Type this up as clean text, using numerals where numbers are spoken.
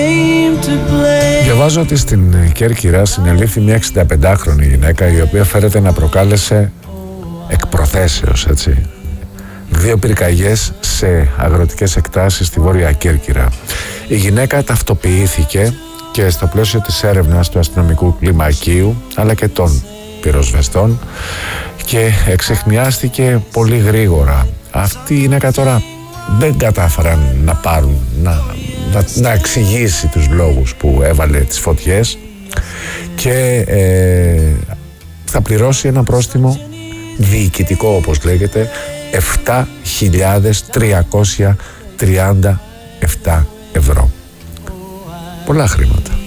Διαβάζω ότι στην Κέρκυρα συνελήφθη μια 65χρονη γυναίκα, η οποία φέρεται να προκάλεσε εκ προθέσεως, έτσι, 2 πυρκαγιές σε αγροτικές εκτάσεις στη Βόρεια Κέρκυρα. Η γυναίκα ταυτοποιήθηκε και στο πλαίσιο της έρευνας του αστυνομικού κλιμακίου αλλά και των πυροσβεστών και εξεχνιάστηκε πολύ γρήγορα. Αυτή η γυναίκα τώρα δεν κατάφεραν να πάρουν, να εξηγήσει τους λόγους που έβαλε τις φωτιές και θα πληρώσει ένα πρόστιμο διοικητικό, όπως λέγεται, 7.337 ευρώ. Πολλά χρήματα.